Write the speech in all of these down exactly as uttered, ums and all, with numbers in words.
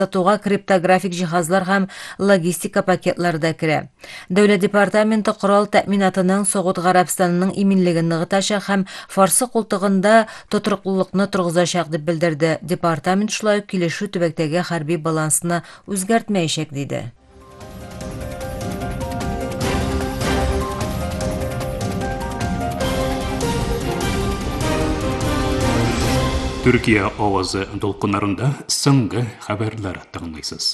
сатуга криптографик жиһазлар һәм логистика пакетлары да керә. Дәүләт департаменты корал тәэминатының Согуд Гарәбстанының иминлеген ныгытачак һәм Фарсы култыгында тотырлыклыкны тургызачак дип белдерде. Департамент шулай ук килешү төбәктәге хәрби балансны үзгәртмәячәк диде. Türkiye Ovazı dolkunlarında соңгы хәбәрләр тыңлайсыз.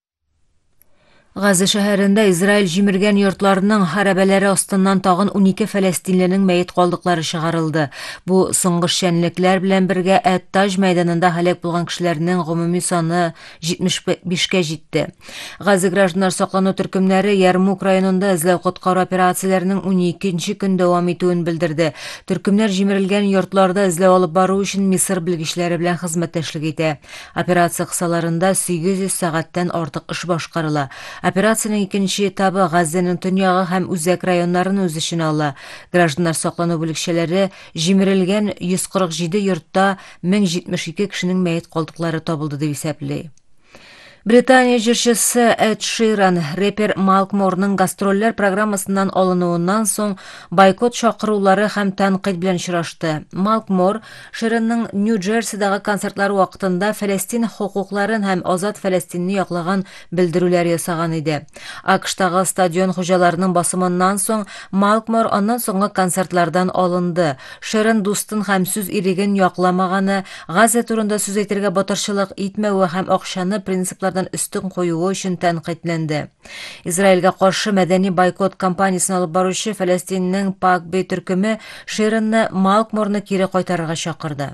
Газа шәһәрендә Израиль җимергән йортларының хәрабәләре астыннан тагын унике фәләстинленең мәйет калдыклары чыгарылды. Бу соңгы шәнлекләр белән бергә Әт-Таж мәйданында һәлак булган кешеләрнең гомуми саны җитмеш бишкә җитте. Газа гражданнар саклану төркемнәре Ярмук районында эзләү-коткару операцияләренең уникенче көн дәвам итүен белдерде. Төркемнәр җимерелгән йортларда эзләү алып бару өчен Мисыр белгечләре белән хезмәттәшлек итә. Операция кысаларында сигез йөз сәгатьтән артык эш башкарыла. Операциянең икенче этабы Газаның төньягы һәм үзәк районнарын үз эченә ала. Гражданнар саклану бүлекчәләре җимерелгән йөз кырык җиде йортта мең җитмеш ике кешенең мәйет калдыклары табылды дип исәпли. Британия җырчысы Эд Ширан рэпер Малкморның гастрольләр программасыннан алынуыннан соң бойкот чакырулары һәм тәнкыйть белән очрашты. Малкмор Ширанның Нью-Джерсидагы концертлары вакытында Фәләстин хокукларын һәм азат Фәләстинне яклаган белдерүләр ясаган иде. АКШтагы стадион хуҗаларының басымыннан соң Малкмор аннан соңгы концертлардан алынды. Ширан дустын һәм сүз ириген якламаганы, Газа турында сүз әйтергә батырчылык итмәве һәм акчаны принциплар өстен куюы өчен тәнкыйтьләнде. Израильгә каршы мәдәни бойкот кампаниясын алып баручы Фәләстиннең Пакбей төркеме Ширанны Малкморны кире кайтарырга чакырды.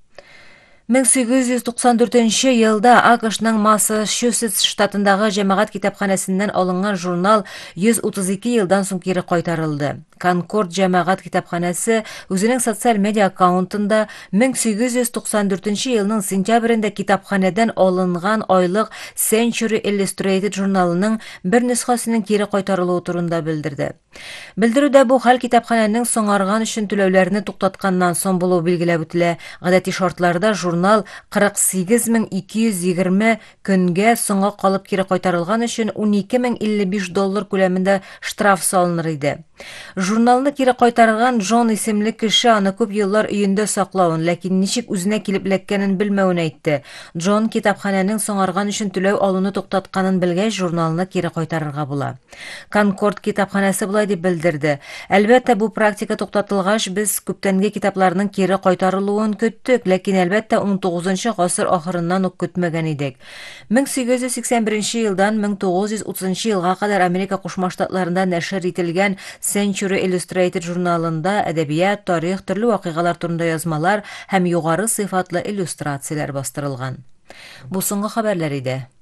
мең сигез йөз туксан дүртенче елда АКШның Массачусетс штатындагы җәмәгать китапханәсеннән алынган журнал йөз утыз ике елдан соң кире кайтарылды. Конкорд җәмәгать китапханәсе үзенең социаль медиа аккаунтында мең сигез йөз туксан дүртенче елның сентябрендә китапханәдән алынган айлык Century Illustrated журналының бер нөсхәсенең кире кайтарылуы турында белдерде. Белдерүдә бу хәл китапханәнең соңарган өчен түләүләрне туктатканнан соң булуы билгеләп үтелә. Гадәти шартларда журнал кырык сигез мең ике йөз егерме көнгә соңга калып кире кайтарылган өчен унике мең илле биш доллар күләмендә штраф салыныр иде. Журналны кире кайтарган Джон исемле кеше аны күп еллар өендә саклавын, ләкин ничек үзенә килеп эләккәнен белмәвен әйтте. Джон китапханәнең соңарган өчен түләү алуны туктатканын белгәч, журналны кире кайтарырга була. Конкорд китапханәсе булай дип белдерде. Әлбәттә, бу практика туктатылгач, без күптәнге китапларның кире кайтарылуын көттек, ләкин әлбәттә ун тугызынчы гасыр ахырыннан ук көтмәгән идек. мең сигез йөз сиксән беренче елдан мең тугыз йөз утызынчы елга кадәр Америка Кушма Штатларында нәшер ителгән Century Illustrated журналында әдәбият, тарих, төрле вакыйгалар турында язмалар һәм югары сыйфатлы иллюстрацияләр бастырылган. Бу соңгы хәбәрләр иде.